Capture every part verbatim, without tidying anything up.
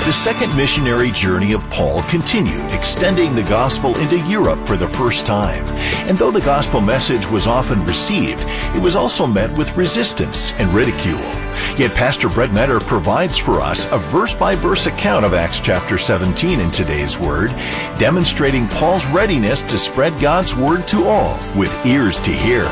The second missionary journey of Paul continued, extending the gospel into Europe for the first time. And though the gospel message was often received, it was also met with resistance and ridicule. Yet Pastor Brett Metter provides for us a verse-by-verse account of Acts chapter seventeen in today's Word, demonstrating Paul's readiness to spread God's Word to all with ears to hear.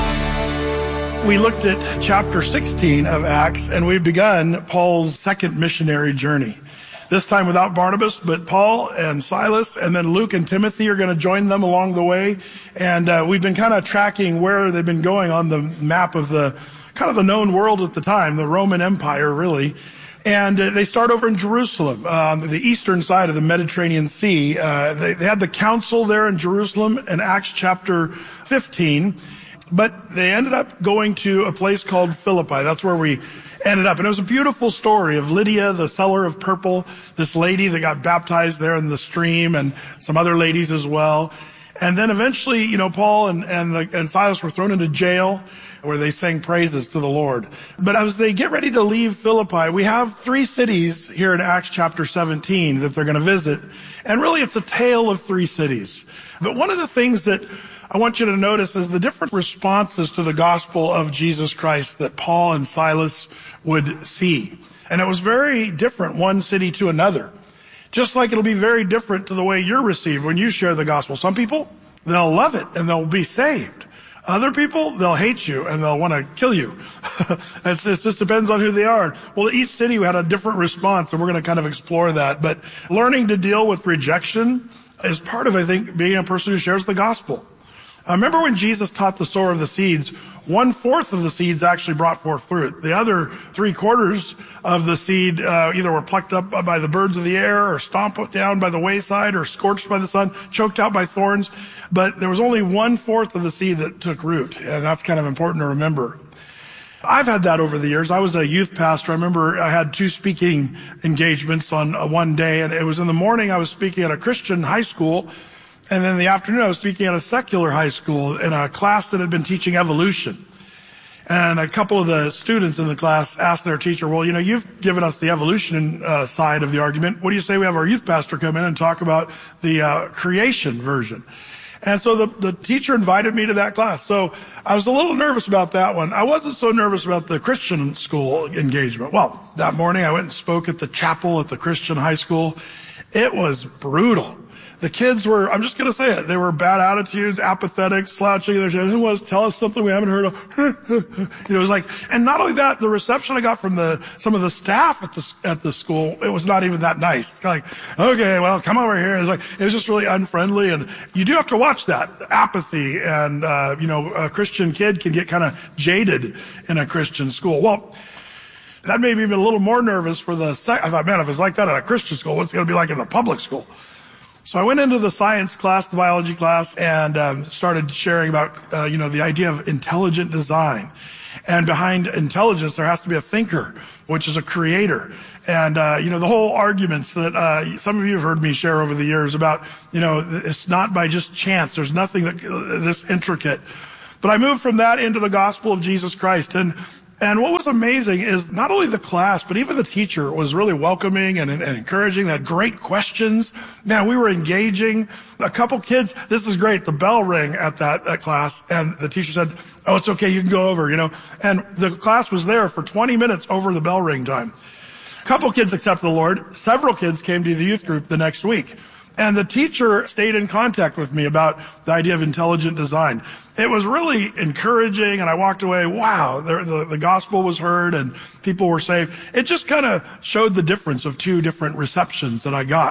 We looked at chapter sixteen of Acts, and we've begun Paul's second missionary journey. This time without Barnabas, but Paul and Silas, and then Luke and Timothy are going to join them along the way. And uh, we've been kind of tracking where they've been going on the map of the kind of the known world at the time, the Roman Empire, really. And uh, they start over in Jerusalem, on the eastern side of the Mediterranean Sea. Uh, they, they had the council there in Jerusalem in Acts chapter fifteen. But they ended up going to a place called Philippi. That's where we ended up. And it was a beautiful story of Lydia, the seller of purple, this lady that got baptized there in the stream, and some other ladies as well. And then eventually, you know, Paul and, and, the, and Silas were thrown into jail where they sang praises to the Lord. But as they get ready to leave Philippi, we have three cities here in Acts chapter seventeen that they're going to visit. And really it's a tale of three cities. But one of the things that I want you to notice is the different responses to the gospel of Jesus Christ that Paul and Silas would see. And it was very different one city to another. Just like it'll be very different to the way you're received when you share the gospel. Some people, they'll love it and they'll be saved. Other people, they'll hate you and they'll want to kill you. it's, it just depends on who they are. Well, each city had a different response, and we're going to kind of explore that. But learning to deal with rejection is part of, I think, being a person who shares the gospel. I remember when Jesus taught the sower of the seeds, one-fourth of the seeds actually brought forth fruit. The other three-quarters of the seed uh, either were plucked up by the birds of the air or stomped down by the wayside or scorched by the sun, choked out by thorns. But there was only one-fourth of the seed that took root, and that's kind of important to remember. I've had that over the years. I was a youth pastor. I remember I had two speaking engagements on uh, one day, and it was in the morning I was speaking at a Christian high school. And then in the afternoon, I was speaking at a secular high school in a class that had been teaching evolution. And a couple of the students in the class asked their teacher, well, you know, you've given us the evolution uh, side of the argument. What do you say we have our youth pastor come in and talk about the uh, creation version? And so the, the teacher invited me to that class. So I was a little nervous about that one. I wasn't so nervous about the Christian school engagement. Well, that morning I went and spoke at the chapel at the Christian high school. It was brutal. The kids were, I'm just going to say it, they were bad attitudes, apathetic, slouching. They're saying, who wants to tell us something we haven't heard of? you know, it was like, and not only that, the reception I got from the, some of the staff at the, at the school, it was not even that nice. It's kind of like, okay, well, come over here. It was like, it was just really unfriendly. And you do have to watch that apathy. And, uh, you know, a Christian kid can get kind of jaded in a Christian school. Well, that made me even a little more nervous for the, sec- I thought, man, if it's like that at a Christian school, what's it going to be like in the public school? So I went into the science class, the biology class, and um, started sharing about, uh, you know, the idea of intelligent design. And behind intelligence, there has to be a thinker, which is a creator. And, uh, you know, the whole arguments that uh, some of you have heard me share over the years about, you know, it's not by just chance. There's nothing that, uh, this intricate. But I moved from that into the gospel of Jesus Christ. And And what was amazing is not only the class, but even the teacher was really welcoming and, and encouraging. They had great questions. Man, we were engaging. A couple kids, this is great. The bell rang at that, that class, and the teacher said, oh, it's okay, you can go over, you know. And the class was there for twenty minutes over the bell ring time. A couple kids accepted the Lord. Several kids came to the youth group the next week. And the teacher stayed in contact with me about the idea of intelligent design. It was really encouraging, and I walked away, wow, the, the, the gospel was heard and people were saved. It just kind of showed the difference of two different receptions that I got.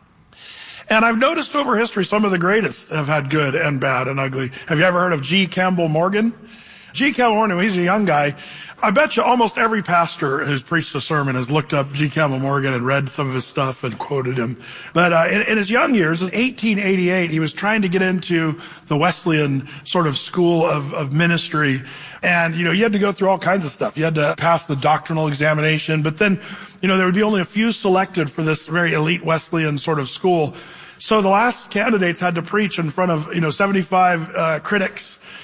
And I've noticed over history some of the greatest have had good and bad and ugly. Have you ever heard of G. Campbell Morgan? G. Campbell Morgan, he's a young guy. I bet you almost every pastor who's preached a sermon has looked up G. Campbell Morgan and read some of his stuff and quoted him. But uh, in, in his young years, in eighteen eighty-eight, he was trying to get into the Wesleyan sort of school of, of ministry. And, you know, you had to go through all kinds of stuff. You had to pass the doctrinal examination. But then, you know, there would be only a few selected for this very elite Wesleyan sort of school. So the last candidates had to preach in front of, you know, seventy-five uh, critics.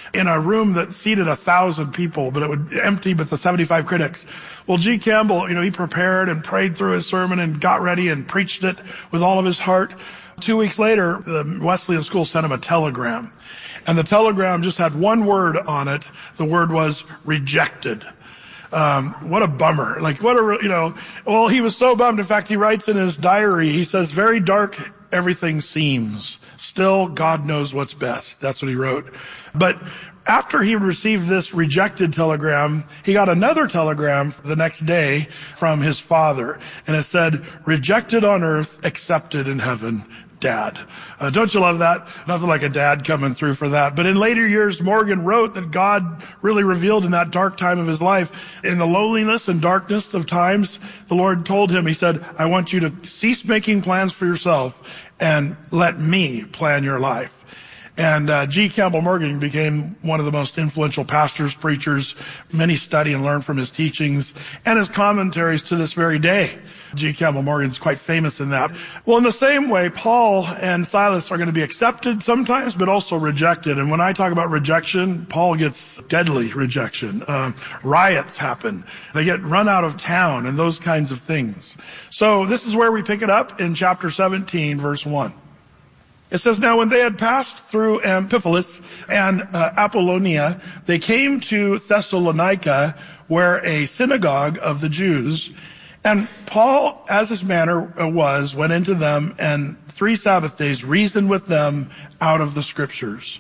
in a room that seated a thousand people, but it would empty with the seventy-five critics. Well, G. Campbell, you know, he prepared and prayed through his sermon and got ready and preached it with all of his heart. Two weeks later, the Wesleyan School sent him a telegram. And the telegram just had one word on it. The word was rejected. Um, what a bummer. Like, what a, you know, well, he was so bummed. In fact, he writes in his diary, he says, very dark everything seems. Still, God knows what's best. That's what he wrote. But after he received this rejected telegram, he got another telegram the next day from his father. And it said, rejected on earth, accepted in heaven. Dad. Uh, don't you love that? Nothing like a dad coming through for that. But in later years, Morgan wrote that God really revealed in that dark time of his life, in the loneliness and darkness of times, the Lord told him, he said, I want you to cease making plans for yourself and let me plan your life. And uh, G. Campbell Morgan became one of the most influential pastors, preachers. Many study and learn from his teachings and his commentaries to this very day. G. Campbell Morgan's quite famous in that. Well, in the same way, Paul and Silas are going to be accepted sometimes, but also rejected. And when I talk about rejection, Paul gets deadly rejection. Um, riots happen. They get run out of town and those kinds of things. So this is where we pick it up in chapter seventeen, verse one. It says, now when they had passed through Amphipolis and uh, Apollonia, they came to Thessalonica, where a synagogue of the Jews. And Paul, as his manner was, went into them and three Sabbath days reasoned with them out of the scriptures.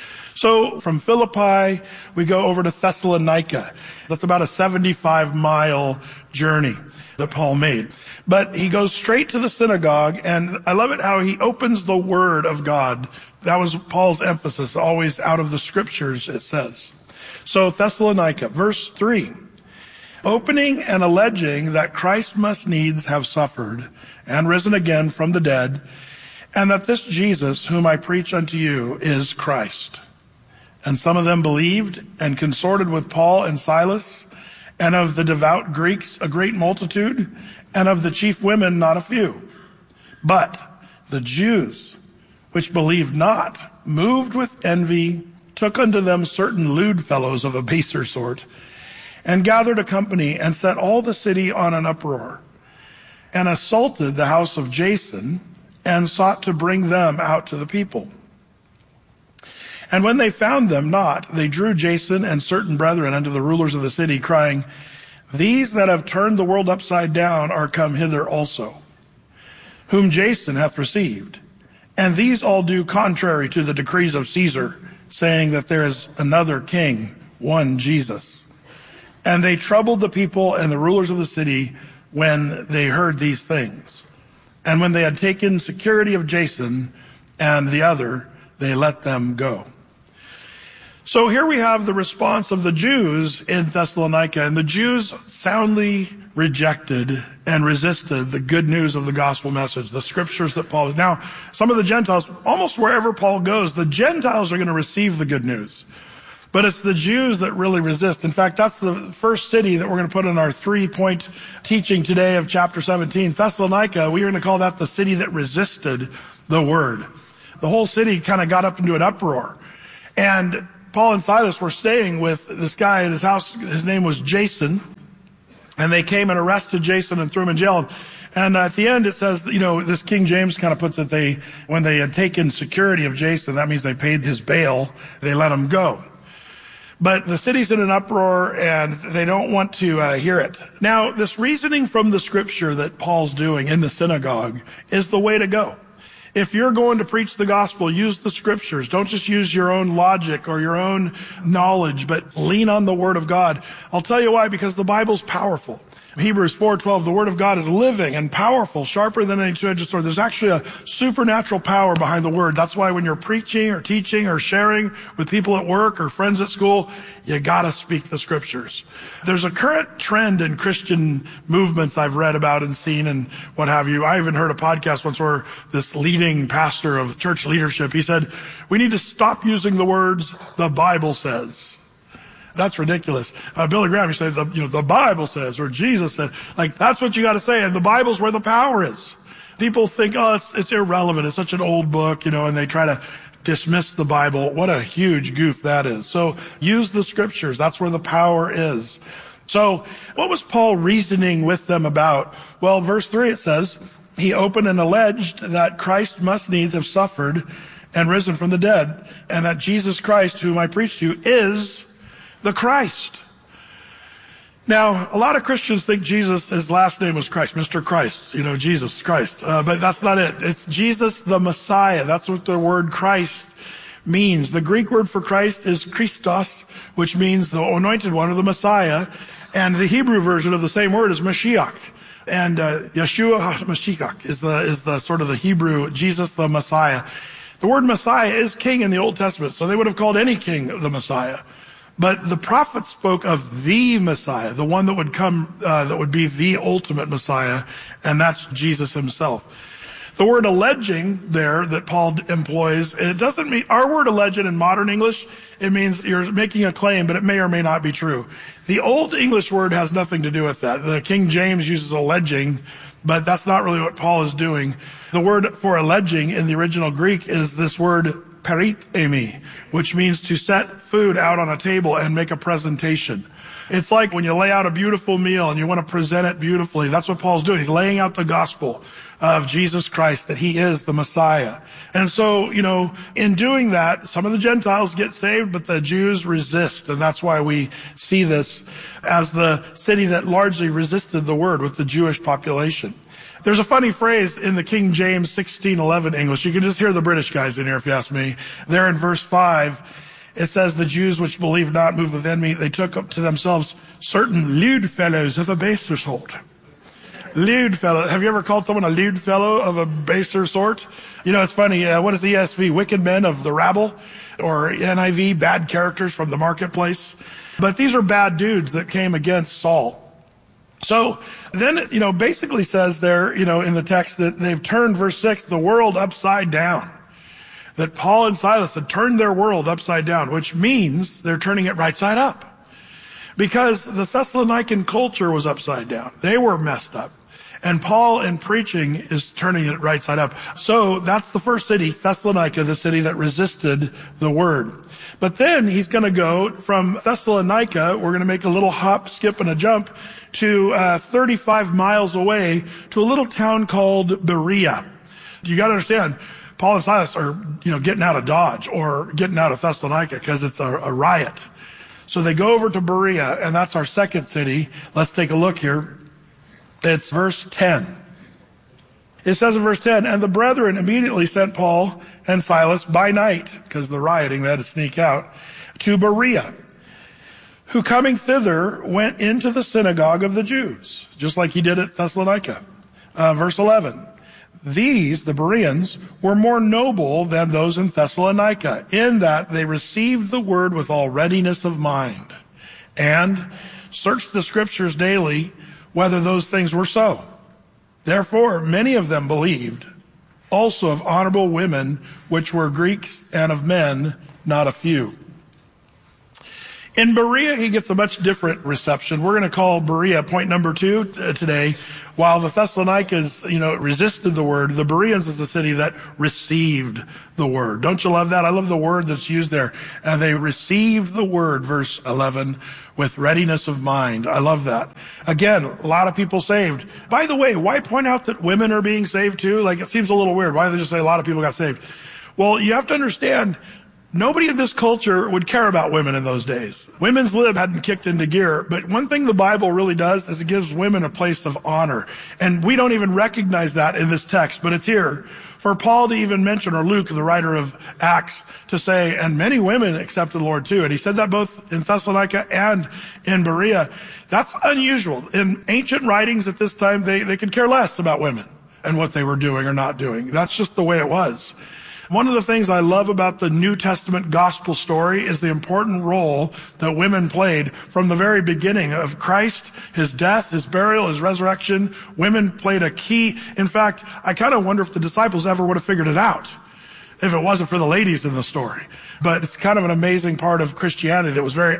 So from Philippi, we go over to Thessalonica. That's about a seventy-five mile journey that Paul made. But he goes straight to the synagogue, and I love it how he opens the word of God. That was Paul's emphasis, always out of the scriptures, it says. So Thessalonica, verse three. Opening and alleging that Christ must needs have suffered and risen again from the dead, and that this Jesus whom I preach unto you is Christ. And some of them believed and consorted with Paul and Silas, and of the devout Greeks a great multitude, and of the chief women not a few. But the Jews, which believed not, moved with envy, took unto them certain lewd fellows of a baser sort, and gathered a company, and set all the city on an uproar, and assaulted the house of Jason, and sought to bring them out to the people. And when they found them not, they drew Jason and certain brethren unto the rulers of the city, crying, these that have turned the world upside down are come hither also, whom Jason hath received. And these all do contrary to the decrees of Caesar, saying that there is another king, one Jesus. And they troubled the people and the rulers of the city when they heard these things. And when they had taken security of Jason and the other, they let them go. So here we have the response of the Jews in Thessalonica, and the Jews soundly rejected and resisted the good news of the gospel message, the scriptures that Paul... Now, some of the Gentiles, almost wherever Paul goes, the Gentiles are going to receive the good news. But it's the Jews that really resist. In fact, that's the first city that we're going to put in our three-point teaching today of chapter seventeen. Thessalonica, we are going to call that the city that resisted the word. The whole city kind of got up into an uproar. And Paul and Silas were staying with this guy at his house. His name was Jason. And they came and arrested Jason and threw him in jail. And at the end it says, you know, this King James kind of puts it, they, when they had taken security of Jason, that means they paid his bail, they let him go. But the city's in an uproar and they don't want to uh, hear it. Now, this reasoning from the scripture that Paul's doing in the synagogue is the way to go. If you're going to preach the gospel, use the scriptures. Don't just use your own logic or your own knowledge, but lean on the word of God. I'll tell you why, because the Bible's powerful. Hebrews four twelve, the word of God is living and powerful, sharper than any two-edged sword. There's actually a supernatural power behind the word. That's why when you're preaching or teaching or sharing with people at work or friends at school, you gotta speak the scriptures. There's a current trend in Christian movements I've read about and seen and what have you. I even heard a podcast once where this leading pastor of church leadership, he said, we need to stop using the words, the Bible says. That's ridiculous. Uh, Billy Graham, you say, the, you know, the Bible says, or Jesus said, like, that's what you got to say. And the Bible's where the power is. People think, oh, it's, it's irrelevant. It's such an old book, you know, and they try to dismiss the Bible. What a huge goof that is. So use the scriptures. That's where the power is. So what was Paul reasoning with them about? Well, verse three, it says, he opened and alleged that Christ must needs have suffered and risen from the dead, and that Jesus Christ, whom I preach to you, is the Christ. Now, a lot of Christians think Jesus, his last name was Christ, Mister Christ, you know, Jesus Christ. Uh, but that's not it. It's Jesus the Messiah. That's what the word Christ means. The Greek word for Christ is Christos, which means the anointed one or the Messiah. And the Hebrew version of the same word is Mashiach. And uh, Yeshua HaMashiach is the, is the sort of the Hebrew, Jesus the Messiah. The word Messiah is king in the Old Testament, so they would have called any king the Messiah. But the prophets spoke of the Messiah, the one that would come, uh, that would be the ultimate Messiah, and that's Jesus himself. The word alleging there that Paul employs, it doesn't mean, our word alleged in modern English, it means you're making a claim, but it may or may not be true. The Old English word has nothing to do with that. The King James uses alleging, but that's not really what Paul is doing. The word for alleging in the original Greek is this word peritemi, which means to set food out on a table and make a presentation. It's like when you lay out a beautiful meal and you want to present it beautifully. That's what Paul's doing. He's laying out the gospel of Jesus Christ, that he is the Messiah. And so, you know, in doing that, some of the Gentiles get saved, but the Jews resist. And that's why we see this as the city that largely resisted the word with the Jewish population. There's a funny phrase in the King James sixteen eleven English. You can just hear the British guys in here if you ask me. There in verse five, it says, the Jews which believe not move within me, they took up to themselves certain lewd fellows of a baser sort. Lewd fellow. Have you ever called someone a lewd fellow of a baser sort? You know, it's funny. Uh, what is the E S V? Wicked men of the rabble, or N I V, bad characters from the marketplace. But these are bad dudes that came against Saul. So then, you know, basically says there, you know, in the text that they've turned, verse six, the world upside down. That Paul and Silas had turned their world upside down, which means they're turning it right side up. Because the Thessalonican culture was upside down. They were messed up. And Paul, in preaching, is turning it right side up. So that's the first city, Thessalonica, the city that resisted the word. But then he's going to go from Thessalonica, we're going to make a little hop, skip, and a jump, to uh, thirty-five miles away to a little town called Berea. You got to understand, Paul and Silas are, you know, getting out of Dodge or getting out of Thessalonica because it's a, a riot. So they go over to Berea, and that's our second city. Let's take a look here. It's verse ten. It says in verse ten, and the brethren immediately sent Paul and Silas by night, because the rioting, they had to sneak out, to Berea, who coming thither went into the synagogue of the Jews, just like he did at Thessalonica. Uh, verse eleven. These, the Bereans, were more noble than those in Thessalonica, in that they received the word with all readiness of mind, and searched the scriptures daily whether those things were so. Therefore, many of them believed, also of honorable women, which were Greeks, and of men, not a few. In Berea, he gets a much different reception. We're going to call Berea point number two today. While the Thessalonians, you know, resisted the word, the Bereans is the city that received the word. Don't you love that? I love the word that's used there. And they received the word, verse eleven, with readiness of mind. I love that. Again, a lot of people saved. By the way, why point out that women are being saved too? Like, it seems a little weird. Why do they just say a lot of people got saved? Well, you have to understand, nobody in this culture would care about women in those days. Women's lib hadn't kicked into gear, but one thing the Bible really does is it gives women a place of honor. And we don't even recognize that in this text, but it's here. For Paul to even mention, or Luke, the writer of Acts, to say, and many women accepted the Lord too. And he said that both in Thessalonica and in Berea. That's unusual. In ancient writings at this time, they, they could care less about women and what they were doing or not doing. That's just the way it was. One of the things I love about the New Testament gospel story is the important role that women played from the very beginning of Christ, his death, his burial, his resurrection. Women played a key. In fact, I kind of wonder if the disciples ever would have figured it out if it wasn't for the ladies in the story. But it's kind of an amazing part of Christianity that was very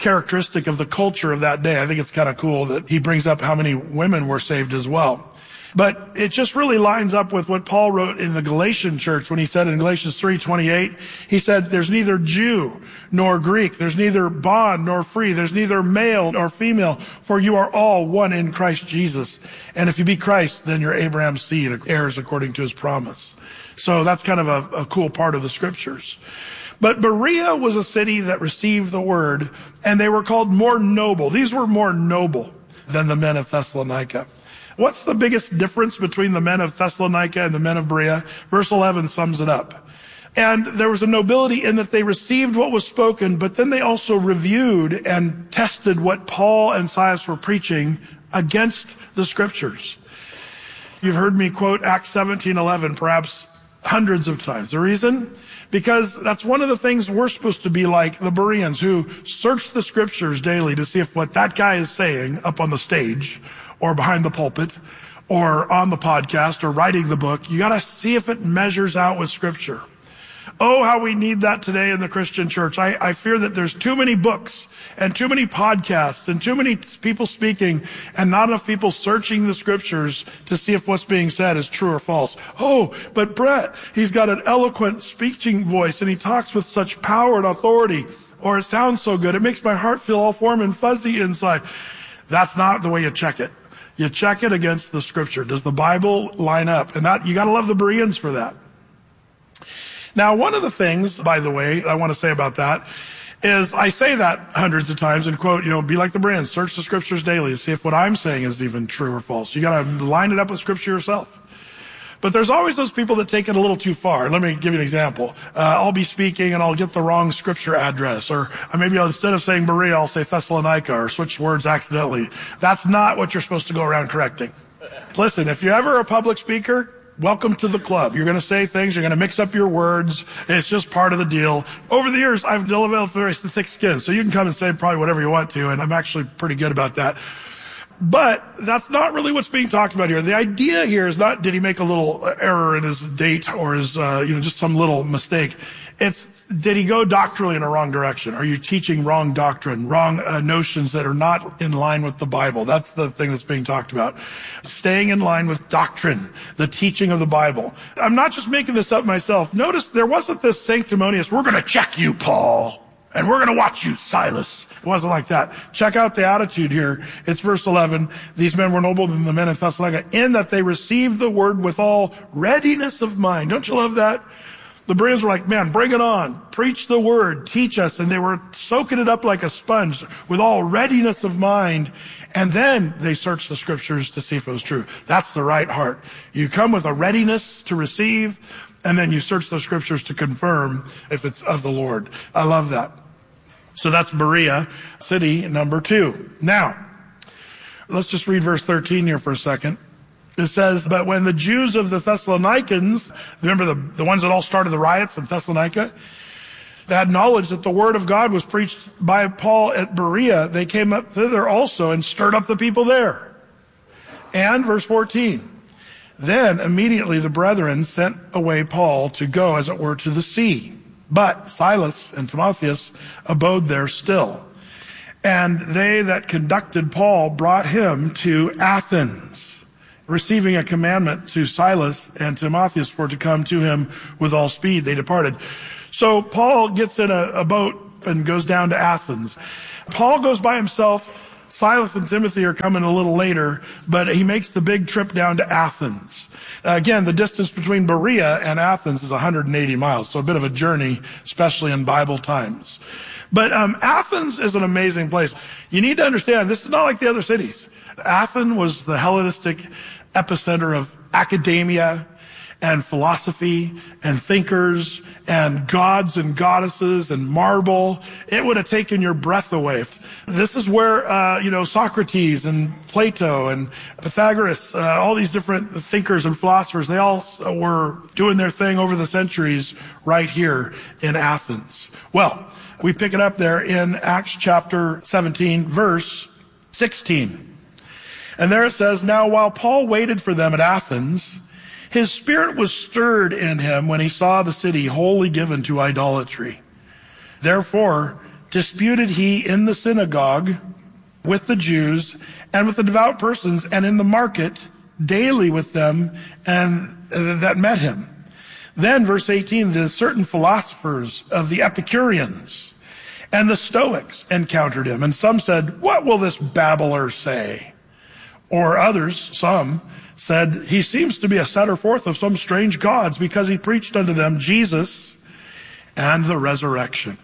uncharacteristic of the culture of that day. I think it's kind of cool that he brings up how many women were saved as well. But it just really lines up with what Paul wrote in the Galatian church when he said in Galatians three twenty-eight, he said, there's neither Jew nor Greek, there's neither bond nor free, there's neither male nor female, for you are all one in Christ Jesus. And if you be Christ, then you're Abraham's seed, heirs according to his promise. So that's kind of a, a cool part of the scriptures. But Berea was a city that received the word, and they were called more noble. These were more noble than the men of Thessalonica. What's the biggest difference between the men of Thessalonica and the men of Berea? Verse eleven sums it up. And there was a nobility in that they received what was spoken, but then they also reviewed and tested what Paul and Silas were preaching against the scriptures. You've heard me quote Acts seventeen eleven perhaps hundreds of times. The reason? Because that's one of the things we're supposed to be like the Bereans, who search the scriptures daily to see if what that guy is saying up on the stage or behind the pulpit or on the podcast or writing the book, you got to see if it measures out with scripture. Oh, how we need that today in the Christian church. I, I fear that there's too many books and too many podcasts and too many people speaking and not enough people searching the scriptures to see if what's being said is true or false. Oh, but Brett, he's got an eloquent speaking voice and he talks with such power and authority, or it sounds so good. It makes my heart feel all warm and fuzzy inside. That's not the way you check it. You check it against the scripture. Does the Bible line up? And that, you got to love the Bereans for that. Now, one of the things, by the way, I want to say about that is I say that hundreds of times and quote, you know, be like the Bereans, search the scriptures daily to see if what I'm saying is even true or false. You got to line it up with scripture yourself. But there's always those people that take it a little too far. Let me give you an example. Uh, I'll be speaking and I'll get the wrong scripture address, or maybe I'll, instead of saying Berea, I'll say Thessalonica, or switch words accidentally. That's not what you're supposed to go around correcting. Listen, if you're ever a public speaker, welcome to the club. You're going to say things, you're going to mix up your words. It's just part of the deal. Over the years, I've developed very thick skin, so you can come and say probably whatever you want to, and I'm actually pretty good about that. But that's not really what's being talked about here. The idea here is not, did he make a little error in his date or his, uh, you know, just some little mistake. It's, did he go doctrinally in a wrong direction? Are you teaching wrong doctrine, wrong uh, notions that are not in line with the Bible? That's the thing that's being talked about. Staying in line with doctrine, the teaching of the Bible. I'm not just making this up myself. Notice there wasn't this sanctimonious, we're going to check you, Paul, and we're going to watch you, Silas. It wasn't like that. Check out the attitude here. It's verse eleven. These men were noble than the men in Thessalonica in that they received the word with all readiness of mind. Don't you love that? The Bereans were like, man, bring it on. Preach the word. Teach us. And they were soaking it up like a sponge with all readiness of mind. And then they searched the scriptures to see if it was true. That's the right heart. You come with a readiness to receive, and then you search the scriptures to confirm if it's of the Lord. I love that. So that's Berea, city number two. Now, let's just read verse thirteen here for a second. It says, but when the Jews of the Thessalonians, remember the, the ones that all started the riots in Thessalonica, they had knowledge that the word of God was preached by Paul at Berea, they came up thither also and stirred up the people there. And verse fourteen, then immediately the brethren sent away Paul to go, as it were, to the sea. But Silas and Timotheus abode there still. And they that conducted Paul brought him to Athens, receiving a commandment to Silas and Timotheus for to come to him with all speed. They departed. So Paul gets in a, a boat and goes down to Athens. Paul goes by himself. Silas and Timothy are coming a little later, but he makes the big trip down to Athens. Uh, again, the distance between Berea and Athens is one hundred eighty miles, so a bit of a journey, especially in Bible times. But um, Athens is an amazing place. You need to understand, this is not like the other cities. Athens was the Hellenistic epicenter of academia and philosophy and thinkers and gods and goddesses and marble. It would have taken your breath away. This is where, uh, you know, Socrates and Plato and Pythagoras, uh, all these different thinkers and philosophers, they all were doing their thing over the centuries right here in Athens. Well, we pick it up there in Acts chapter seventeen, verse sixteen. And there it says, now while Paul waited for them at Athens, his spirit was stirred in him when he saw the city wholly given to idolatry. Therefore, disputed he in the synagogue with the Jews and with the devout persons, and in the market daily with them and uh, that met him. Then, verse eighteen, the certain philosophers of the Epicureans and the Stoics encountered him. And some said, what will this babbler say? Or others, some, said, he seems to be a setter forth of some strange gods, because he preached unto them Jesus and the resurrection.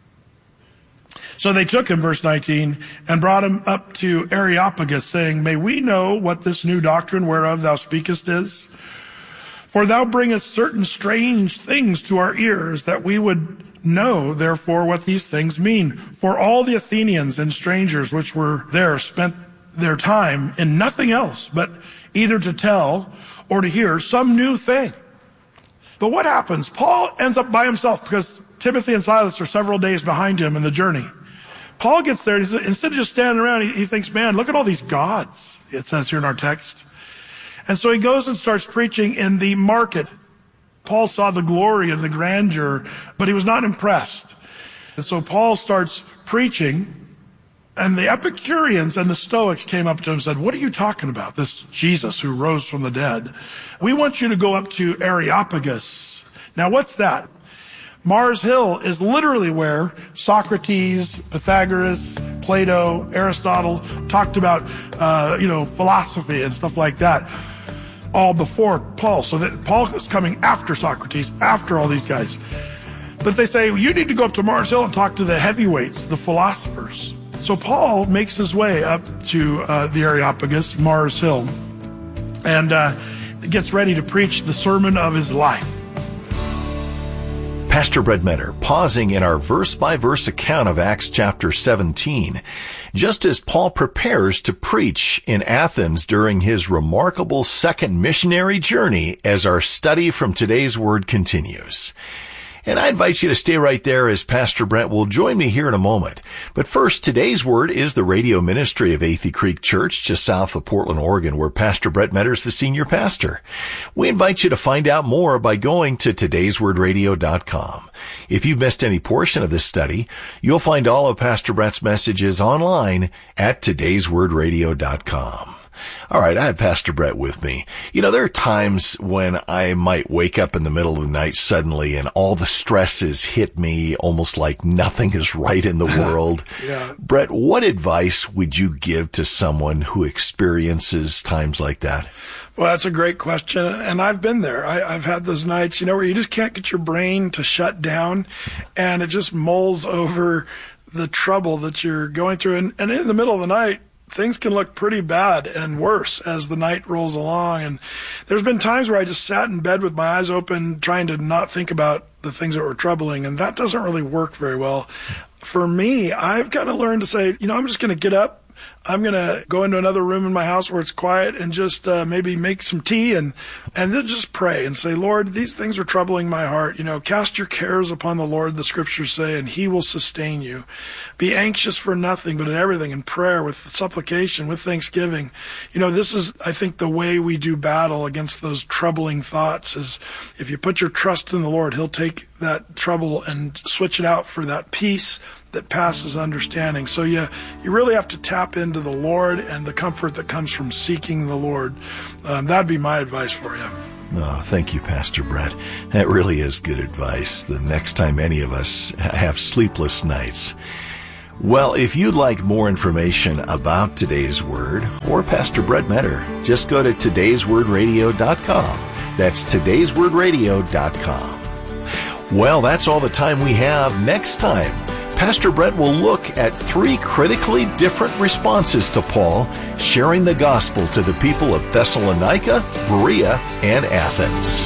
So they took him, verse nineteen, and brought him up to Areopagus, saying, may we know what this new doctrine whereof thou speakest is? For thou bringest certain strange things to our ears, that we would know, therefore, what these things mean. For all the Athenians and strangers which were there spent their time in nothing else, but either to tell or to hear some new thing. But what happens? Paul ends up by himself, because Timothy and Silas are several days behind him in the journey. Paul gets there, and instead of just standing around, he, he thinks, man, look at all these gods, it says here in our text. And so he goes and starts preaching in the market. Paul saw the glory and the grandeur, but he was not impressed. And so Paul starts preaching, and the Epicureans and the Stoics came up to him and said, what are you talking about, this Jesus who rose from the dead? We want you to go up to Areopagus. Now, what's that? Mars Hill is literally where Socrates, Pythagoras, Plato, Aristotle talked about, uh, you know, philosophy and stuff like that, all before Paul. So that Paul is coming after Socrates, after all these guys. But they say, you need to go up to Mars Hill and talk to the heavyweights, the philosophers. So Paul makes his way up to uh, the Areopagus, Mars Hill, and uh, gets ready to preach the sermon of his life. Pastor Brett Metter pausing in our verse-by-verse account of Acts chapter seventeen, just as Paul prepares to preach in Athens during his remarkable second missionary journey, as our study from today's Word continues. And I invite you to stay right there, as Pastor Brent will join me here in a moment. But first, today's Word is the radio ministry of Athey Creek Church, just south of Portland, Oregon, where Pastor Brett Metter is the senior pastor. We invite you to find out more by going to todays word radio dot com. If you've missed any portion of this study, you'll find all of Pastor Brett's messages online at todays word radio dot com. All right, I have Pastor Brett with me. You know, there are times when I might wake up in the middle of the night suddenly and all the stresses hit me almost like nothing is right in the world. Yeah. Brett, what advice would you give to someone who experiences times like that? Well, that's a great question, and I've been there. I, I've had those nights, you know, where you just can't get your brain to shut down, and it just mulls over the trouble that you're going through. And, and in the middle of the night, things can look pretty bad and worse as the night rolls along. And there's been times where I just sat in bed with my eyes open, trying to not think about the things that were troubling, and that doesn't really work very well. For me, I've got to learn to say, you know, I'm just going to get up. I'm going to go into another room in my house where it's quiet and just uh, maybe make some tea and and then just pray and say, Lord, these things are troubling my heart. You know, cast your cares upon the Lord, the scriptures say, and he will sustain you. Be anxious for nothing, but in everything, in prayer, with supplication, with thanksgiving. You know, this is, I think, the way we do battle against those troubling thoughts is if you put your trust in the Lord, he'll take that trouble and switch it out for that peace that passes understanding. So you, you really have to tap into the Lord and the comfort that comes from seeking the Lord. Um, that'd be my advice for you. Oh, thank you, Pastor Brett. That really is good advice the next time any of us have sleepless nights. Well, if you'd like more information about today's Word or Pastor Brett Metter, just go to todays word radio dot com. That's todays word radio dot com. Well, that's all the time we have. Next time, Pastor Brett will look at three critically different responses to Paul sharing the gospel to the people of Thessalonica, Berea, and Athens.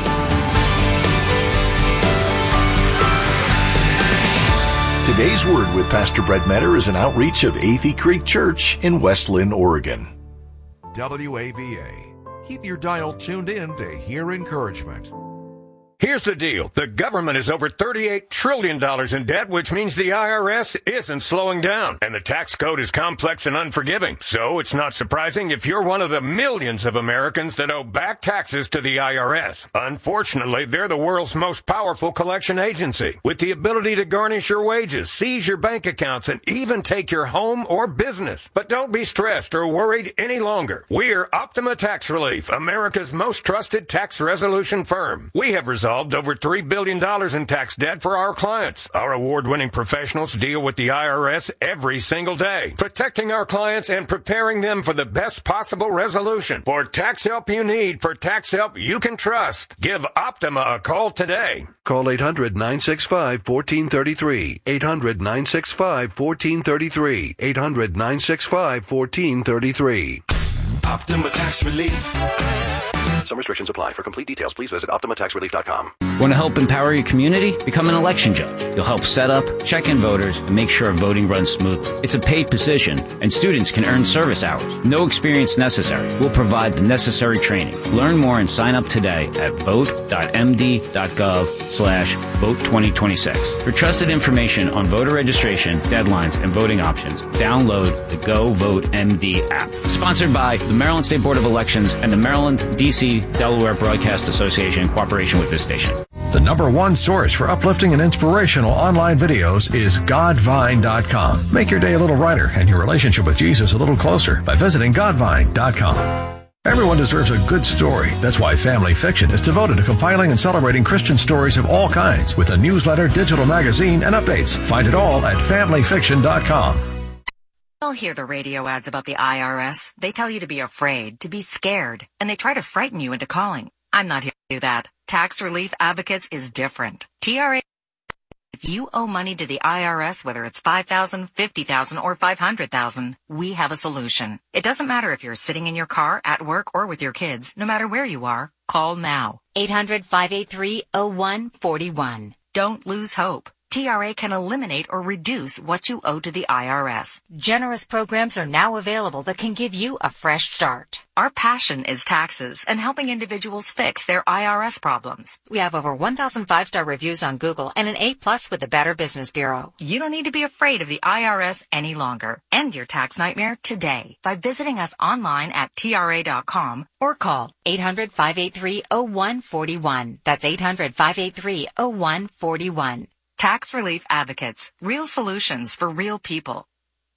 Today's Word with Pastor Brett Metter is an outreach of Athey Creek Church in West Linn, Oregon. W A V A. Keep your dial tuned in to hear encouragement. Here's the deal. The government is over thirty-eight trillion dollars in debt, which means the I R S isn't slowing down. And the tax code is complex and unforgiving. So it's not surprising if you're one of the millions of Americans that owe back taxes to the I R S. Unfortunately, they're the world's most powerful collection agency, with the ability to garnish your wages, seize your bank accounts, and even take your home or business. But don't be stressed or worried any longer. We're Optima Tax Relief, America's most trusted tax resolution firm. We have resolved over three billion dollars in tax debt for our clients. Our award-winning professionals deal with the I R S every single day, protecting our clients and preparing them for the best possible resolution. For tax help you need, for tax help you can trust, give Optima a call today. Call eight hundred, nine six five, one four three three. eight hundred, nine six five, one four three three. eight hundred, nine six five, one four three three. Optima Tax Relief. Some restrictions apply. For complete details, please visit optima tax relief dot com. Want to help empower your community? Become an election judge. You'll help set up, check in voters, and make sure voting runs smoothly. It's a paid position, and students can earn service hours. No experience necessary. We'll provide the necessary training. Learn more and sign up today at vote dot m d dot gov slash vote twenty twenty-six. For trusted information on voter registration, deadlines, and voting options, download the Go Vote M D app. Sponsored by the Maryland State Board of Elections and the Maryland, D C, Delaware Broadcast Association in cooperation with this station. The number one source for uplifting and inspirational online videos is godvine dot com. Make your day a little brighter and your relationship with Jesus a little closer by visiting godvine dot com. Everyone deserves a good story. That's why Family Fiction is devoted to compiling and celebrating Christian stories of all kinds with a newsletter, digital magazine, and updates. Find it all at family fiction dot com. You'll hear the radio ads about the I R S. They tell you to be afraid, to be scared, and they try to frighten you into calling. I'm not here to do that. Tax Relief Advocates is different. T R A, if you owe money to the I R S, whether it's five thousand dollars, fifty thousand dollars, or five hundred thousand dollars, we have a solution. It doesn't matter if you're sitting in your car, at work, or with your kids. No matter where you are, call now. eight hundred, five eight three, oh one four one. Don't lose hope. T R A can eliminate or reduce what you owe to the I R S. Generous programs are now available that can give you a fresh start. Our passion is taxes and helping individuals fix their I R S problems. We have over one thousand five-star reviews on Google and an A plus with the Better Business Bureau. You don't need to be afraid of the I R S any longer. End your tax nightmare today by visiting us online at T R A dot com or call eight hundred, five eight three, oh one four one. That's eight hundred, five eight three, oh one four one. Tax Relief Advocates. Real solutions for real people.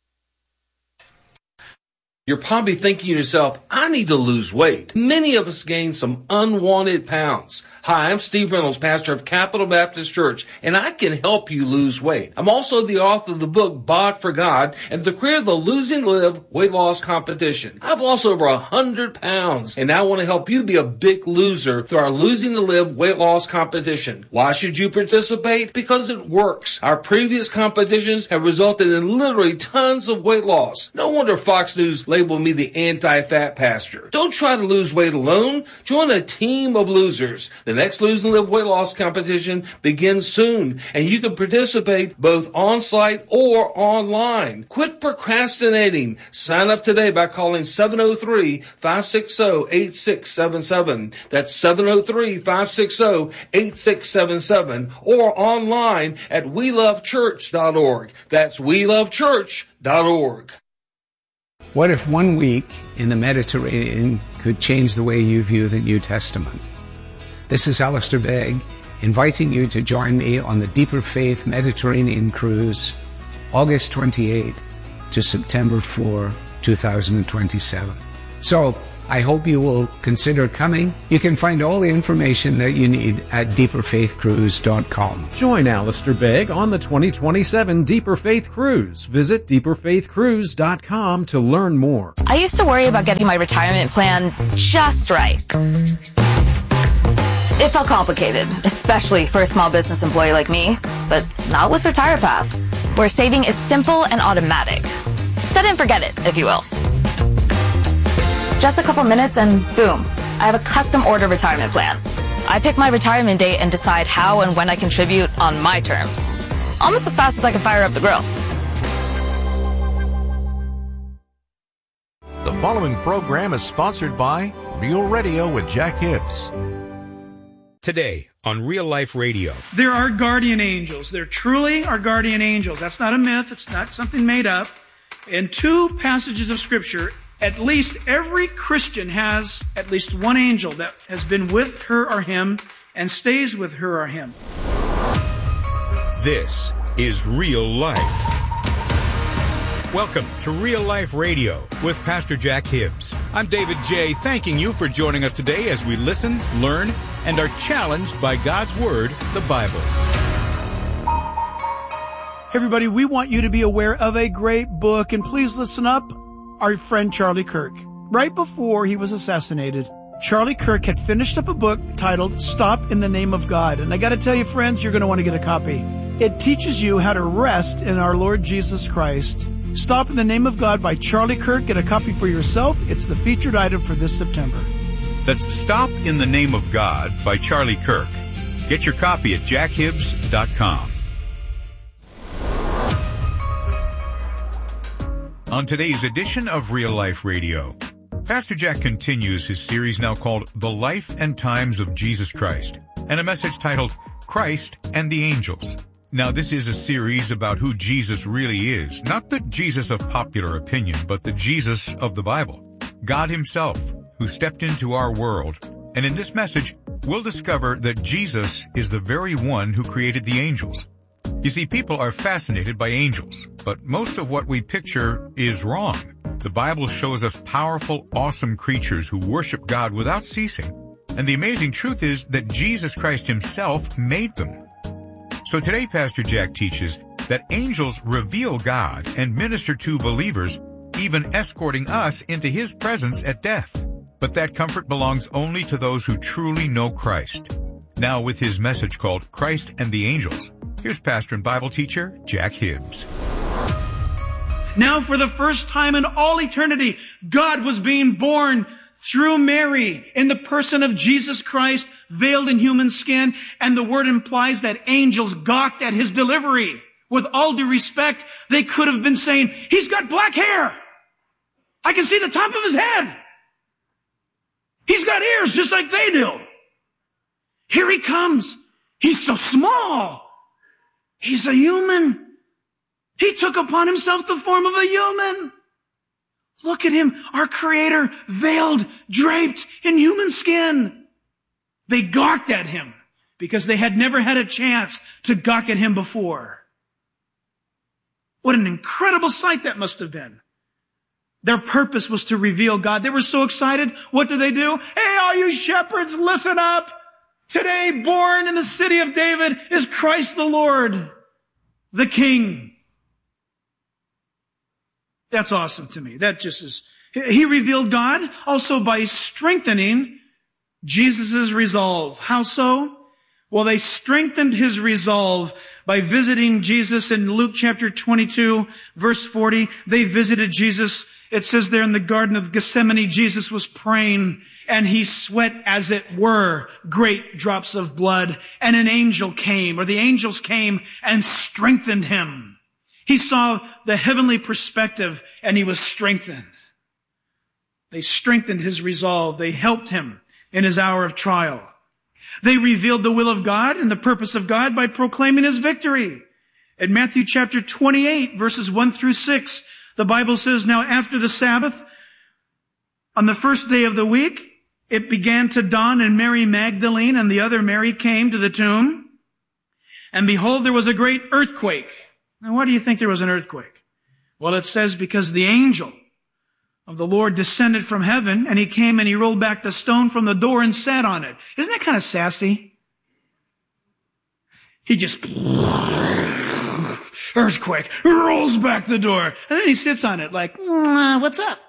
You're probably thinking to yourself, I need to lose weight. Many of us gain some unwanted pounds. Hi, I'm Steve Reynolds, pastor of Capital Baptist Church, and I can help you lose weight. I'm also the author of the book, Bod for God, and the creator of the Losing to Live weight loss competition. I've lost over one hundred pounds, and I want to help you be a big loser through our Losing to Live weight loss competition. Why should you participate? Because it works. Our previous competitions have resulted in literally tons of weight loss. No wonder Fox News labeled me the anti-fat pastor. Don't try to lose weight alone. Join a team of losers. The next Lose and Live weight loss competition begins soon, and you can participate both on-site or online. Quit procrastinating. Sign up today by calling seven oh three, five six oh, eight six seven seven. That's seven oh three, five six oh, eight six seven seven, or online at we love church dot org. That's we love church dot org. What if one week in the Mediterranean could change the way you view the New Testament? This is Alistair Begg, inviting you to join me on the Deeper Faith Mediterranean Cruise, August twenty-eighth to September fourth, two thousand twenty-seven. So, I hope you will consider coming. You can find all the information that you need at deeper faith cruise dot com. Join Alistair Begg on the twenty twenty-seven Deeper Faith Cruise. Visit deeper faith cruise dot com to learn more. I used to worry about getting my retirement plan just right. It felt complicated, especially for a small business employee like me, but not with RetirePath, where saving is simple and automatic. Set it and forget it, if you will. Just a couple minutes and boom, I have a custom order retirement plan. I pick my retirement date and decide how and when I contribute on my terms. Almost as fast as I can fire up the grill. The following program is sponsored by Real Radio with Jack Hibbs. Today on Real Life Radio. There are guardian angels. There truly are guardian angels. That's not a myth. It's not something made up. In two passages of Scripture, at least every Christian has at least one angel that has been with her or him and stays with her or him. This is Real Life. Welcome to Real Life Radio with Pastor Jack Hibbs. I'm David J., thanking you for joining us today as we listen, learn, and are challenged by God's Word, the Bible. Everybody, we want you to be aware of a great book, and please listen up. Our friend Charlie Kirk. Right before he was assassinated, Charlie Kirk had finished up a book titled Stop in the Name of God. And I got to tell you, friends, you're going to want to get a copy. It teaches you how to rest in our Lord Jesus Christ. Stop in the Name of God by Charlie Kirk. Get a copy for yourself. It's the featured item for this September. That's Stop in the Name of God by Charlie Kirk. Get your copy at jack hibbs dot com. On today's edition of Real Life Radio, Pastor Jack continues his series now called The Life and Times of Jesus Christ, and a message titled Christ and the Angels. Now, this is a series about who Jesus really is, not the Jesus of popular opinion, but the Jesus of the Bible, God himself, who stepped into our world. And in this message, we'll discover that Jesus is the very one who created the angels. You see, people are fascinated by angels, but most of what we picture is wrong. The Bible shows us powerful, awesome creatures who worship God without ceasing. And the amazing truth is that Jesus Christ himself made them. So today, Pastor Jack teaches that angels reveal God and minister to believers, even escorting us into his presence at death. But that comfort belongs only to those who truly know Christ. Now, with his message called Christ and the Angels, here's pastor and Bible teacher Jack Hibbs. Now, for the first time in all eternity, God was being born through Mary in the person of Jesus Christ, veiled in human skin, and the word implies that angels gawked at his delivery. With all due respect, they could have been saying, he's got black hair. I can see the top of his head. He's got ears just like they do. Here he comes. He's so small. He's a human. He took upon himself the form of a human. Look at him, our Creator, veiled, draped in human skin. They gawked at him because they had never had a chance to gawk at him before. What an incredible sight that must have been. Their purpose was to reveal God. They were so excited. What did they do? Hey, all you shepherds, listen up. Today, born in the city of David, is Christ the Lord, the King. That's awesome to me. That just is, he revealed God also by strengthening Jesus' resolve. How so? Well, they strengthened his resolve by visiting Jesus in Luke chapter twenty-two, verse forty. They visited Jesus. It says there in the Garden of Gethsemane, Jesus was praying and he sweat as it were great drops of blood. And an angel came, or the angels came and strengthened him. He saw the heavenly perspective and he was strengthened. They strengthened his resolve. They helped him in his hour of trial. They revealed the will of God and the purpose of God by proclaiming his victory. In Matthew chapter twenty-eight, verses one through six, the Bible says, now after the Sabbath, on the first day of the week, it began to dawn, and Mary Magdalene and the other Mary came to the tomb. And behold, there was a great earthquake. Now, why do you think there was an earthquake? Well, it says because the angel of the Lord descended from heaven, and he came and he rolled back the stone from the door and sat on it. Isn't that kind of sassy? He just, earthquake, rolls back the door, and then he sits on it like, what's up?